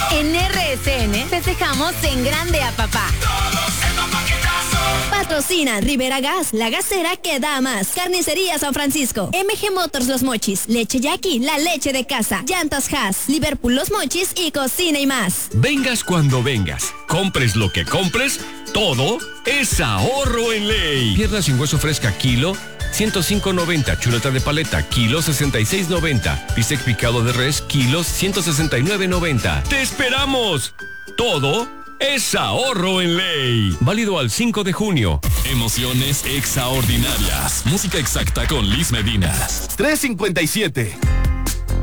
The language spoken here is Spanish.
En RSN festejamos en grande a papá. Patrocina Rivera Gas, la gasera que da más. Carnicería San Francisco, MG Motors Los Mochis, Leche Jackie, la leche de casa, Llantas Haas, Liverpool Los Mochis y Cocina y más. Vengas cuando vengas, compres lo que compres, todo es ahorro en ley. Pierna sin hueso fresca kilo 105.90, chuleta de paleta kilo 66.90, bistec picado de res kilos 169.90. ¡Te esperamos! Todo es ahorro en ley. Válido al 5 de junio. Emociones extraordinarias. Música exacta con Liz Medina. 357.